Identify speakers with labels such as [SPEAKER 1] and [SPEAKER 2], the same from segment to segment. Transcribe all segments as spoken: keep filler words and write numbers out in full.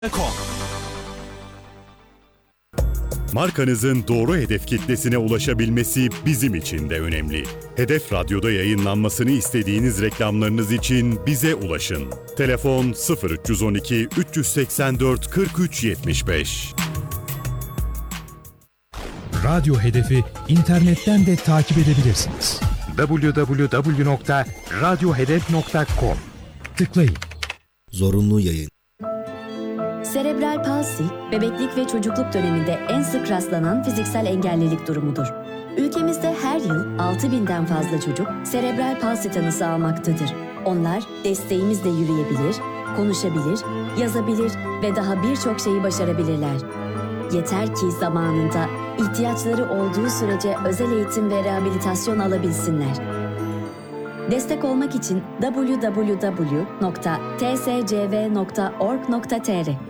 [SPEAKER 1] Markanızın doğru hedef kitlesine ulaşabilmesi bizim için de önemli. Hedef Radyo'da yayınlanmasını istediğiniz reklamlarınız için bize ulaşın. Telefon sıfır üç on iki üç seksen dört kırk üç yetmiş beş.
[SPEAKER 2] Radyo Hedefi internetten de takip edebilirsiniz. double-u double-u double-u nokta radyo hedef nokta com Tıklayın.
[SPEAKER 3] Zorunlu yayın.
[SPEAKER 4] Serebral palsi, bebeklik ve çocukluk döneminde en sık rastlanan fiziksel engellilik durumudur. Ülkemizde her yıl altı binden fazla çocuk serebral palsi tanısı almaktadır. Onlar desteğimizle yürüyebilir, konuşabilir, yazabilir ve daha birçok şeyi başarabilirler. Yeter ki zamanında ihtiyaçları olduğu sürece özel eğitim ve rehabilitasyon alabilsinler. Destek olmak için double-u double-u double-u nokta t s c v nokta org nokta t r.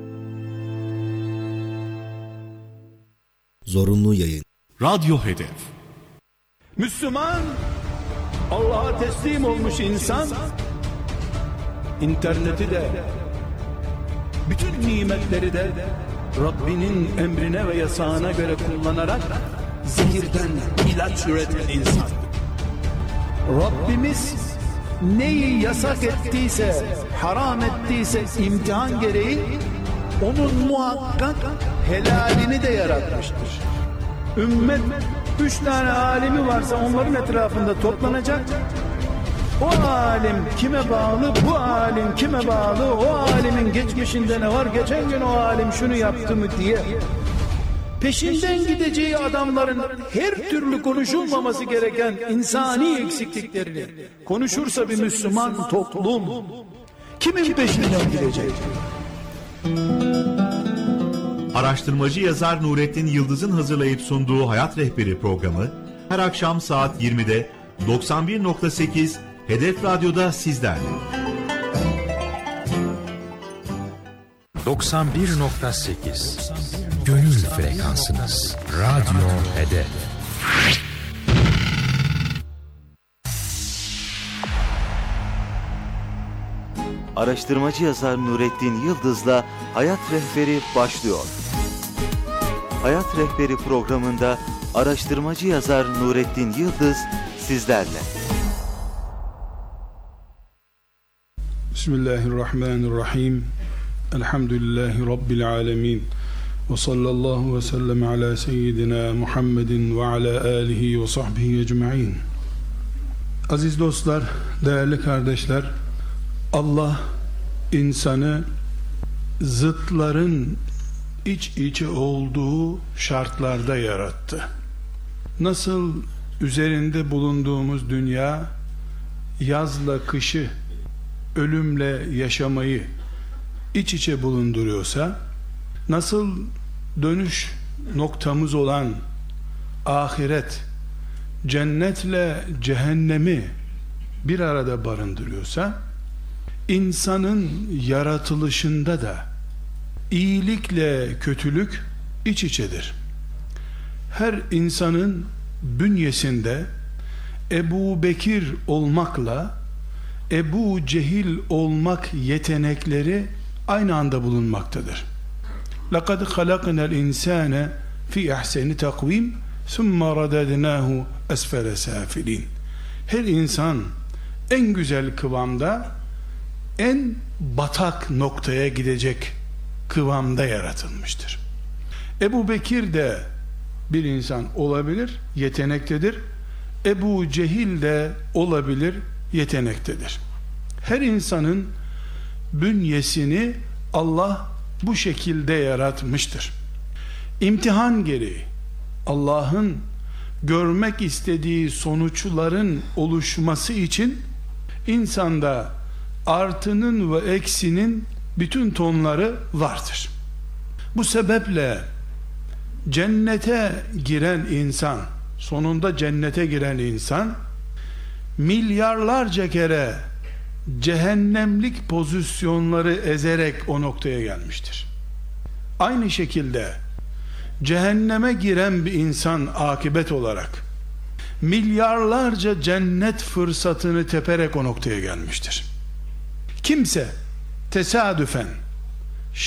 [SPEAKER 3] Zorunlu yayın.
[SPEAKER 5] Radyo Hedef.
[SPEAKER 6] Müslüman, Allah'a teslim olmuş insan, interneti de, bütün nimetleri de Rabbinin emrine ve yasağına göre kullanarak zehirden ilaç üreten insan. Rabbimiz neyi yasak ettiyse, haram ettiyse imtihan gereği onun muhakkak helalini de yaratmıştır. Ümmet üç tane alimi varsa onların etrafında toplanacak. O alim kime bağlı, bu alim kime bağlı, o alimin geçmişinde ne var, geçen gün o alim şunu yaptı mı diye peşinden gideceği adamların her türlü konuşulmaması gereken insani eksikliklerini konuşursa bir Müslüman toplum kimin peşinden gidecek?
[SPEAKER 5] Araştırmacı yazar Nurettin Yıldız'ın hazırlayıp sunduğu Hayat Rehberi programı her akşam saat yirmide doksan bir nokta sekiz Hedef Radyo'da sizlerle.
[SPEAKER 2] doksan bir nokta sekiz Gönül frekansınız. Radyo Hedef.
[SPEAKER 7] Araştırmacı yazar Nurettin Yıldız'la Hayat Rehberi başlıyor. Hayat Rehberi programında araştırmacı yazar Nurettin Yıldız sizlerle.
[SPEAKER 6] Bismillahirrahmanirrahim. Elhamdülillahi Rabbil alemin. Ve sallallahu ve sellem ala seyyidina Muhammedin ve ala alihi ve sahbihi ecma'in. Aziz dostlar, değerli kardeşler, Allah insanı zıtların iç içe olduğu şartlarda yarattı. Nasıl üzerinde bulunduğumuz dünya yazla kışı, ölümle yaşamayı iç içe bulunduruyorsa, nasıl dönüş noktamız olan ahiret cennetle cehennemi bir arada barındırıyorsa, insanın yaratılışında da iyilikle kötülük iç içedir. Her insanın bünyesinde Ebu Bekir olmakla Ebu Cehil olmak yetenekleri aynı anda bulunmaktadır. لَقَدْ خَلَقْنَا الْاِنْسَانَ فِي اَحْسَنِ تَقْوِيمٍ ثُمَّ رَدَدْنَاهُ أَسْفَلَ سَافِلِينَ. Her insan en güzel kıvamda, en batak noktaya gidecek kıvamda yaratılmıştır. Ebu Bekir de bir insan olabilir, yetenektedir. Ebu Cehil de olabilir, yetenektedir. Her insanın bünyesini Allah bu şekilde yaratmıştır. İmtihan gereği Allah'ın görmek istediği sonuçların oluşması için insanda artının ve eksinin bütün tonları vardır. Bu sebeple cennete giren insan, sonunda cennete giren insan milyarlarca kere cehennemlik pozisyonları ezerek o noktaya gelmiştir. Aynı şekilde cehenneme giren bir insan akibet olarak milyarlarca cennet fırsatını teperek o noktaya gelmiştir. Kimse tesadüfen